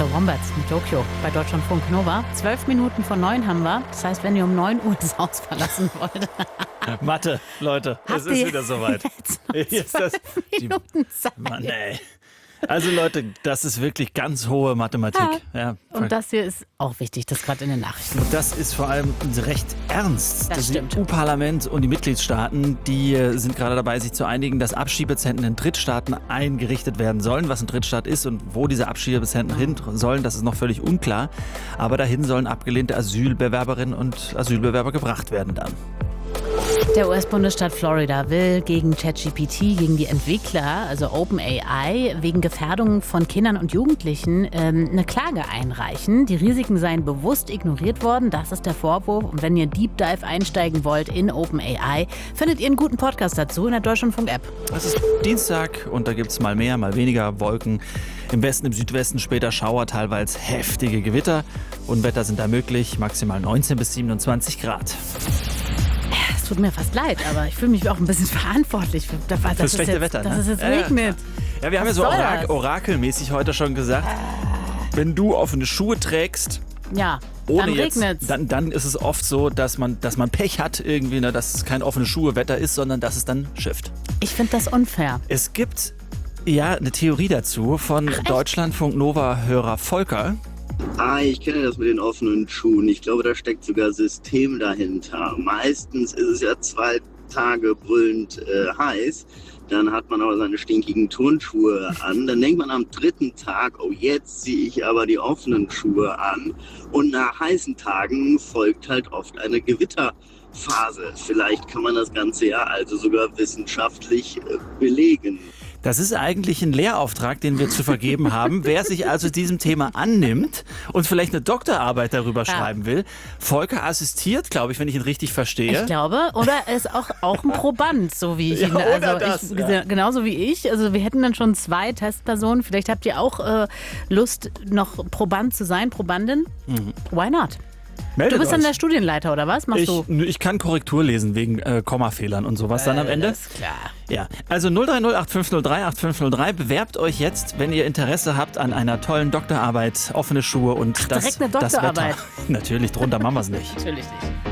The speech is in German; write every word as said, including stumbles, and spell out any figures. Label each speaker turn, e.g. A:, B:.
A: The Wombats mit Tokio bei Deutschlandfunk Nova. Zwölf Minuten vor neun haben wir. Das heißt, wenn ihr um neun Uhr das Haus verlassen wollt.
B: Mathe, Leute, es ist wieder soweit.
A: Jetzt, jetzt das Minuten Zeit.
B: Mann, ey. Also Leute, das ist wirklich ganz hohe Mathematik.
A: Ja.
B: Ja.
A: Und das hier ist auch wichtig, das gerade in den Nachrichten.
B: Und das ist vor allem recht ernst.
A: Das, das stimmt.
B: E U-Parlament und die Mitgliedstaaten, die sind gerade dabei, sich zu einigen, dass Abschiebezentren in Drittstaaten eingerichtet werden sollen. Was ein Drittstaat ist und wo diese Abschiebezentren hin sollen, das ist noch völlig unklar. Aber dahin sollen abgelehnte Asylbewerberinnen und Asylbewerber gebracht werden dann.
A: Der U S-Bundesstaat Florida will gegen ChatGPT, gegen die Entwickler, also OpenAI, wegen Gefährdung von Kindern und Jugendlichen ähm, eine Klage einreichen. Die Risiken seien bewusst ignoriert worden, das ist der Vorwurf. Und wenn ihr Deep Dive einsteigen wollt in OpenAI, findet ihr einen guten Podcast dazu in der Deutschlandfunk-App.
B: Es ist Dienstag und da gibt es mal mehr, mal weniger Wolken. Im Westen, im Südwesten später Schauer, teilweise heftige Gewitter. Unwetter sind da möglich, maximal neunzehn bis siebenundzwanzig Grad.
A: Es tut mir fast leid, aber ich fühle mich auch ein bisschen verantwortlich für das,
B: das, das schlechte
A: jetzt,
B: Wetter.
A: dass
B: Ne?
A: es jetzt
B: ja,
A: regnet.
B: Ja, ja wir haben ja so Orak- orakelmäßig heute schon gesagt, wenn du offene Schuhe trägst,
A: ja,
B: ohne
A: dann
B: jetzt,
A: regnet's.
B: Dann, dann ist es oft so, dass man, dass man Pech hat irgendwie, ne, dass es kein offene Schuhe-Wetter ist, sondern dass es dann schifft.
A: Ich finde das unfair.
B: Es gibt ja eine Theorie dazu von
A: Ach,
B: Deutschlandfunk Nova-Hörer Volker.
C: Ah, ich kenne das mit den offenen Schuhen. Ich glaube, da steckt sogar System dahinter. Meistens ist es ja zwei Tage brüllend äh, heiß. Dann hat man aber seine stinkigen Turnschuhe an. Dann denkt man am dritten Tag, oh, jetzt ziehe ich aber die offenen Schuhe an. Und nach heißen Tagen folgt halt oft eine Gewitterphase. Vielleicht kann man das Ganze ja also sogar wissenschaftlich äh, belegen.
B: Das ist eigentlich ein Lehrauftrag, den wir zu vergeben haben. Wer sich also diesem Thema annimmt und vielleicht eine Doktorarbeit darüber ja. schreiben will, Volker assistiert, glaube ich, wenn ich ihn richtig verstehe.
A: Ich glaube, oder er ist auch, auch ein Proband, so wie ich
B: ja,
A: ihn. Also
B: das,
A: ich,
B: ja.
A: Genauso wie ich. Also wir hätten dann schon zwei Testpersonen. Vielleicht habt ihr auch äh, Lust, noch Proband zu sein, Probandin. Mhm. Why not?
B: Meldet
A: du bist
B: euch.
A: dann der Studienleiter, oder was? Machst
B: ich,
A: du?
B: Ich kann Korrektur lesen wegen äh, Kommafehlern und sowas äh, dann am Ende.
A: Alles klar.
B: Ja, also null drei null acht fünf null drei acht fünf null drei. Bewerbt euch jetzt, wenn ihr Interesse habt an einer tollen Doktorarbeit, offene Schuhe und
A: Ach,
B: das,
A: direkt eine Doktorarbeit.
B: Das Wetter. Natürlich, drunter machen wir es nicht.
A: Natürlich nicht.